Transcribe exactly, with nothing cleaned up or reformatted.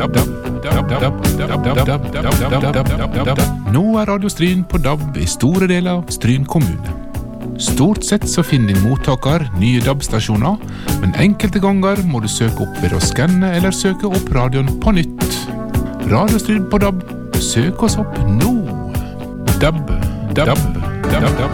Nå er Radio Stryn på D A B i store deler av Stryn kommune. Stort sett så finner din mottaker nye D A B-stasjoner, men enkelte ganger må du søke opp ved å skanne eller søke opp radioen på nytt. Radio Stryn på D A B, søk oss opp nå. D A B, D A B, D A B, D A B.